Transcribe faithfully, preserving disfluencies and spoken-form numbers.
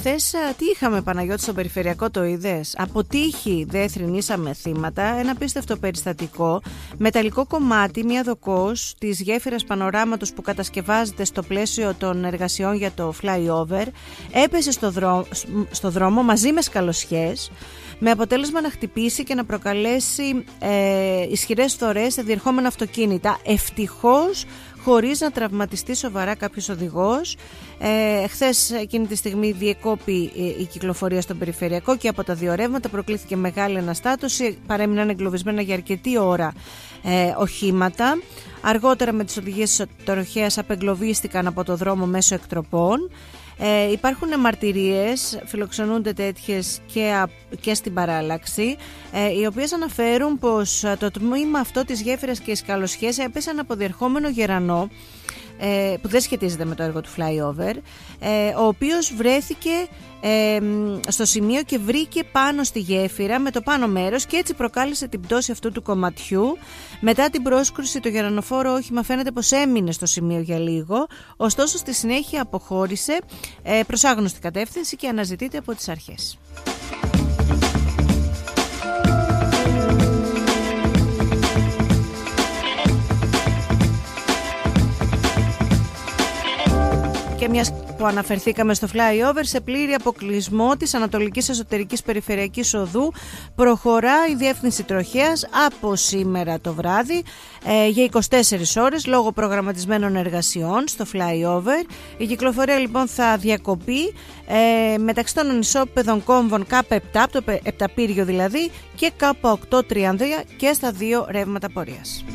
χθες τι είχαμε, Παναγιώτη, στον περιφερειακό, το είδες? Από τύχη δεν θρηνήσαμε θύματα. Ένα απίστευτο περιστατικό. Μεταλλικό κομμάτι, μία δοκός της γέφυρας Πανοράματος που κατασκευάζεται στο πλαίσιο των εργασιών για το flyover, έπεσε στο, δρό... στο δρόμο μαζί με σκαλωσιές, με αποτέλεσμα να χτυπήσει και να προκαλέσει ε, ισχυρές θωρές σε διερχόμενα αυτοκίνητα. Ευτυχώς χωρίς να τραυματιστεί σοβαρά κάποιος οδηγός. Ε, χθες εκείνη τη στιγμή διεκόπη ε, η κυκλοφορία στον περιφερειακό και από τα δύο ρεύματα προκλήθηκε μεγάλη αναστάτωση. Παρέμειναν εγκλωβισμένα για αρκετή ώρα ε, οχήματα. Αργότερα με τις οδηγίες τροχέας απεγκλωβίστηκαν από το δρόμο μέσω εκτροπών. Ε, υπάρχουν μαρτυρίες, φιλοξενούνται τέτοιες και, και στην παράλλαξη, ε, οι οποίες αναφέρουν πως το τμήμα αυτό της γέφυρας και οι σκαλωσιές έπεσαν από διερχόμενο γερανό, ε, που δεν σχετίζεται με το έργο του flyover, ε, ο οποίος βρέθηκε ε, στο σημείο και βρήκε πάνω στη γέφυρα με το πάνω μέρος και έτσι προκάλεσε την πτώση αυτού του κομματιού. Μετά την πρόσκρουση το γερανοφόρο όχημα φαίνεται πως έμεινε στο σημείο για λίγο, ωστόσο στη συνέχεια αποχώρησε ε, προς άγνωστη κατεύθυνση και αναζητείται από τις αρχές. Και μιας που αναφερθήκαμε στο flyover, σε πλήρη αποκλεισμό της Ανατολικής Εσωτερικής Περιφερειακής Οδού προχωρά η διεύθυνση τροχέας από σήμερα το βράδυ ε, για είκοσι τέσσερις ώρες λόγω προγραμματισμένων εργασιών στο flyover. Η κυκλοφορία λοιπόν θα διακοπεί ε, μεταξύ των ανισόπεδων κόμβων Κ επτά, το επταπύργιο δηλαδή, και Κ οκτώ Τριανδία και στα δύο ρεύματα πορείας.